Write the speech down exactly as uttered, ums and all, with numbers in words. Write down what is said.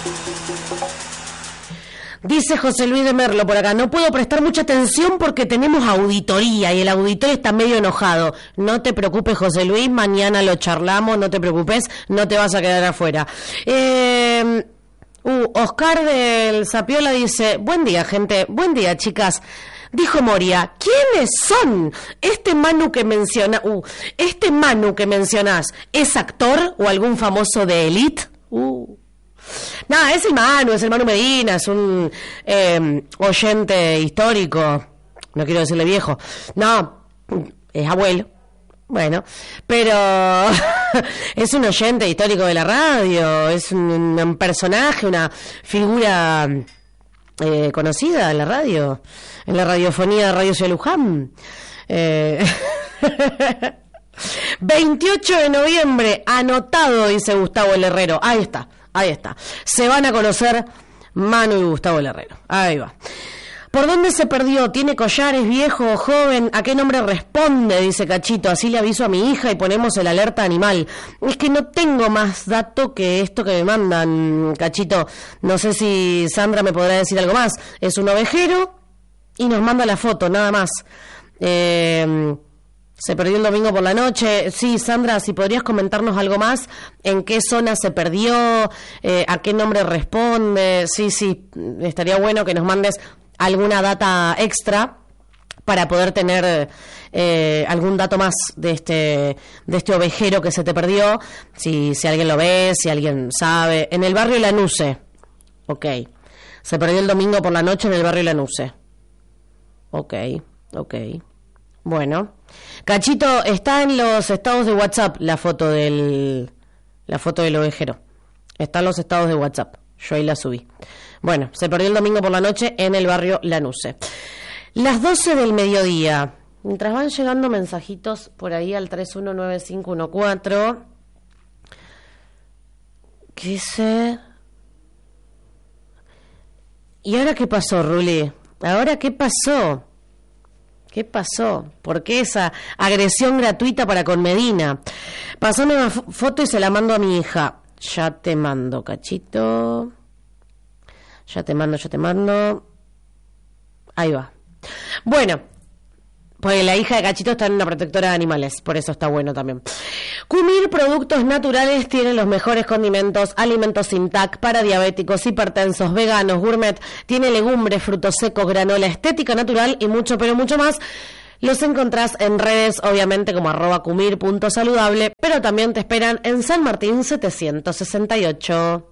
Dice José Luis de Merlo por acá, no puedo prestar mucha atención porque tenemos auditoría y el auditor está medio enojado. No te preocupes, José Luis, mañana lo charlamos, no te preocupes, no te vas a quedar afuera. Eh, uh, Oscar del Zapiola dice, buen día, gente, buen día, chicas. Dijo Moria, ¿quiénes son? Este Manu que menciona, uh, este Manu que mencionás, ¿es actor o algún famoso de Elite? Uh. Nada, es el Manu, es el Manu Medina, es un eh, oyente histórico, no quiero decirle viejo, no, es abuelo, bueno, pero es un oyente histórico de la radio, es un, un personaje, una figura eh, conocida en la radio, en la radiofonía de Radio Ciudad Luján. Eh... veintiocho de noviembre, anotado, dice Gustavo el Herrero, ahí está. Ahí está. Se van a conocer Manu y Gustavo el Herrero. Ahí va. ¿Por dónde se perdió? ¿Tiene collares, viejo o joven? ¿A qué nombre responde? Dice Cachito. Así le aviso a mi hija y ponemos el alerta animal. Es que no tengo más dato que esto que me mandan, Cachito. No sé si Sandra me podrá decir algo más. Es un ovejero y nos manda la foto, nada más. Eh... Se perdió el domingo por la noche. Sí, Sandra, si podrías comentarnos algo más, en qué zona se perdió, eh, a qué nombre responde. Sí, sí, estaría bueno que nos mandes alguna data extra para poder tener eh, algún dato más de este de este ovejero que se te perdió. Si, si alguien lo ve, si alguien sabe. En el barrio Lanuse. Ok. Se perdió el domingo por la noche en el barrio Lanuse. Ok, ok. Bueno, Cachito, está en los estados de WhatsApp la foto del la foto del ovejero. Está en los estados de WhatsApp. Yo ahí la subí. Bueno, se perdió el domingo por la noche en el barrio Lanuse. Las doce del mediodía. Mientras van llegando mensajitos por ahí al tres uno nueve cinco uno cuatro. ¿Qué dice? ¿Y ahora qué pasó, Ruli? ¿Ahora qué pasó? ¿Qué pasó? ¿Por qué esa agresión gratuita para con Medina? Pasame una f- foto y se la mando a mi hija. Ya te mando, Cachito. Ya te mando, ya te mando. Ahí va. Bueno, pues la hija de Cachito está en una protectora de animales, por eso está bueno también. Cumir Productos Naturales tiene los mejores condimentos, alimentos sin T A C para diabéticos, hipertensos, veganos, gourmet, tiene legumbres, frutos secos, granola, estética natural y mucho, pero mucho más. Los encontrás en redes, obviamente, como arroba cumir punto saludable, pero también te esperan en San Martín setecientos sesenta y ocho.